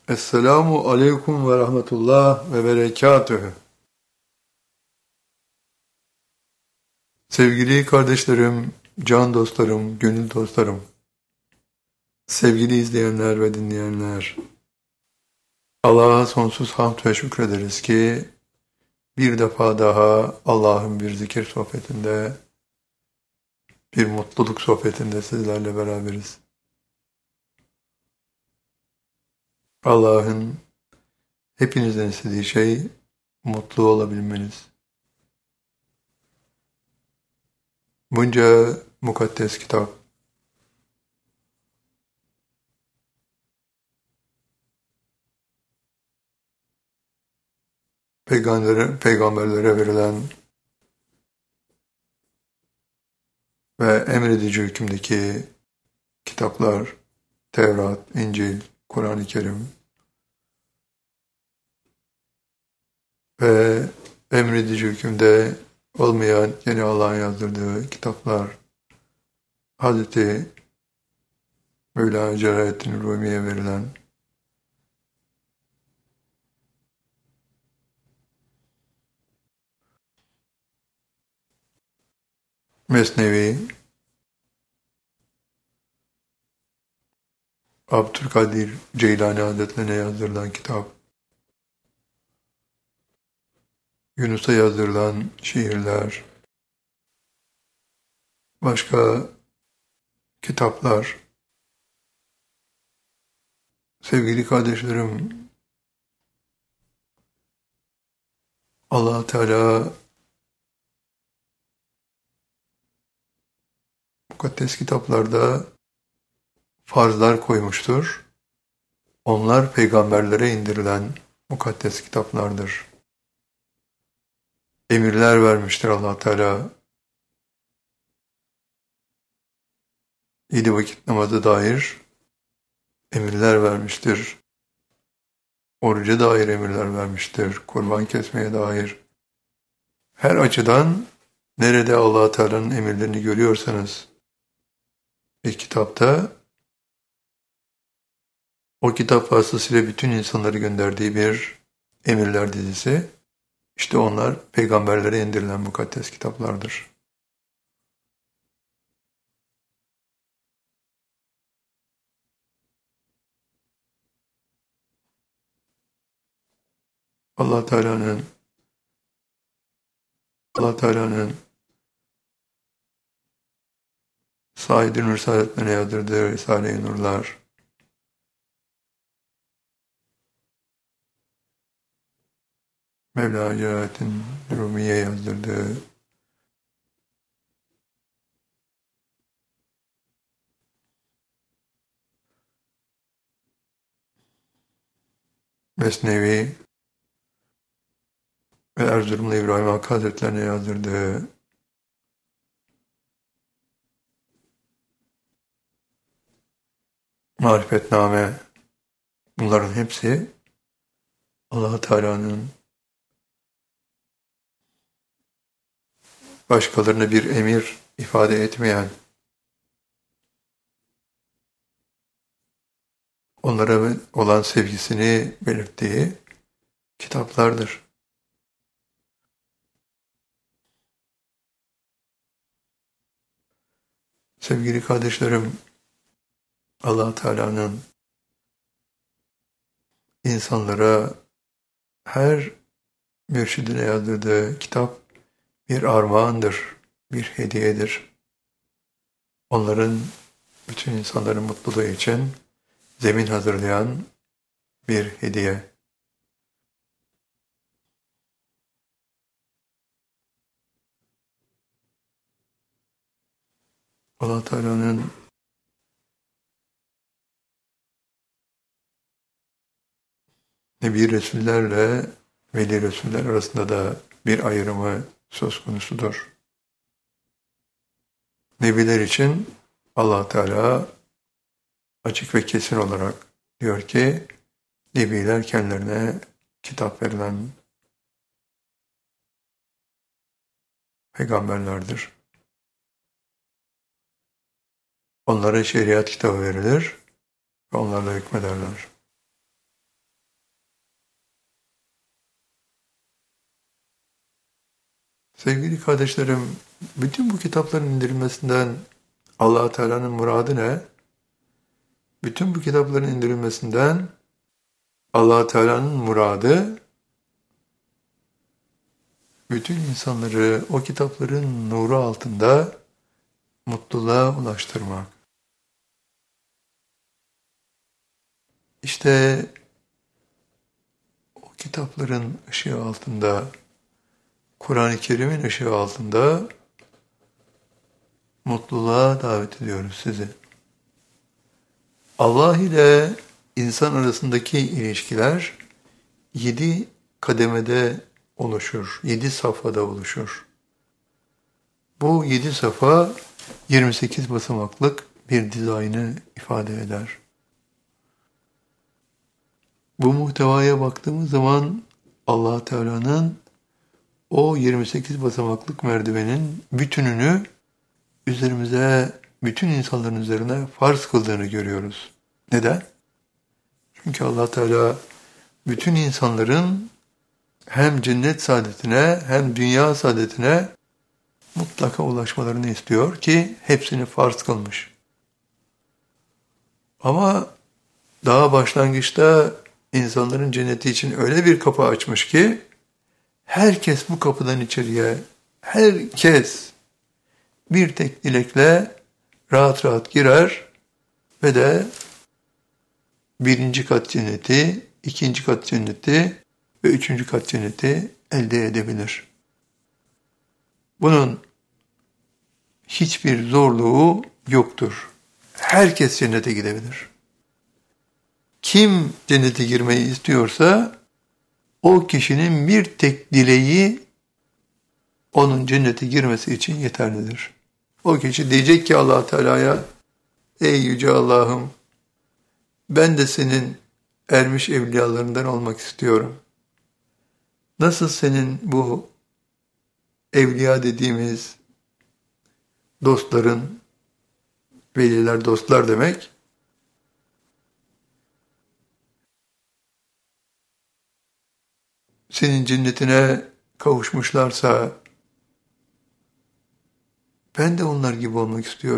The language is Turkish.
Esselamu aleyküm ve rahmetullah ve berekatühü. Sevgili kardeşlerim, can dostlarım, gönül dostlarım, sevgili izleyenler ve dinleyenler, Allah'a sonsuz hamd ve şükrederiz ki bir defa daha Allah'ın bir zikir sohbetinde, bir mutluluk sohbetinde sizlerle beraberiz. Allah'ın hepinizden istediği şey mutlu olabilmeniz. Bunca mukaddes kitap, peygamberlere verilen ve emredici hükümdeki kitaplar, Tevrat, İncil, Kur'an-ı Kerim ve emredici hükümde olmayan yine Allah'ın yazdırdığı kitaplar, Hazreti Mevlana Celaleddin Rumi'ye verilen Mesnevi, Abdülkadir Ceylani Hazretlerine yazdırılan kitap, Yunus'a yazdırılan şiirler, başka kitaplar. Sevgili kardeşlerim, Allah Teala mukaddes kitaplarda farzlar koymuştur. Onlar peygamberlere indirilen mukaddes kitaplardır. Emirler vermiştir Allah Teala. 7 vakit namazı dair emirler vermiştir. Oruca dair emirler vermiştir. Kurban kesmeye dair. Her açıdan nerede Allah Teala'nın emirlerini görüyorsanız bir kitapta, o kitap vasıtasıyla bütün insanları gönderdiği bir emirler dizisi, işte onlar peygamberlere indirilen mukaddes kitaplardır. Allah Teala'nın Allah Teala'nın Said-i Nur Saadetlerine yazdırdığı Risale-i Nurlar, Mevlana Celaleddin Rumi'ye yazdırdığı Mesnevi ve Erzurumlu İbrahim Hakkı Hazretlerine yazdırdığı Marifetname, bunların hepsi Allah Teala'nın başkalarına bir emir ifade etmeyen, onlara olan sevgisini belirttiği kitaplardır. Sevgili kardeşlerim, Allah Teala'nın insanlara her mürşidine yazdırdığı kitap bir armağandır, bir hediyedir. Onların, bütün insanların mutluluğu için zemin hazırlayan bir hediye. Allah Teala'nın Nebi Resullerle Veli Resuller arasında da bir ayrımı söz konusudur. Nebiler için Allah Teala açık ve kesin olarak diyor ki, Nebiler kendilerine kitap verilen peygamberlerdir. Onlara şeriat kitabı verilir ve onlarla hükmederler. Sevgili kardeşlerim, bütün bu kitapların indirilmesinden Allah Teala'nın muradı ne? Bütün bu kitapların indirilmesinden Allah Teala'nın muradı bütün insanları o kitapların nuru altında mutluluğa ulaştırmak. İşte o kitapların ışığı altında, Kur'an-ı Kerim'in ışığı altında mutluluğa davet ediyoruz sizi. Allah ile insan arasındaki ilişkiler 7 kademede oluşur, 7 safhada oluşur. Bu 7 safha 28 basamaklık bir dizaynı ifade eder. Bu muhtevaya baktığımız zaman Allah Teala'nın o 28 basamaklık merdivenin bütününü üzerimize, bütün insanların üzerine farz kıldığını görüyoruz. Neden? Çünkü Allah Teala bütün insanların hem cennet saadetine hem dünya saadetine mutlaka ulaşmalarını istiyor ki hepsini farz kılmış. Ama daha başlangıçta insanların cenneti için öyle bir kapı açmış ki herkes bu kapıdan içeriye, herkes bir tek dilekle rahat rahat girer ve de 1. kat cenneti, 2. kat cenneti ve 3. kat cenneti elde edebilir. Bunun hiçbir zorluğu yoktur. Herkes cennete gidebilir. Kim cennete girmeyi istiyorsa o kişinin bir tek dileği onun cennete girmesi için yeterlidir. O kişi diyecek ki Allah Teala'ya, ey yüce Allah'ım, ben de senin ermiş evliyalarından olmak istiyorum. Nasıl senin bu evliya dediğimiz dostların, veliler dostlar demek, senin cennetine kavuşmuşlarsa ben de onlar gibi olmak istiyorum.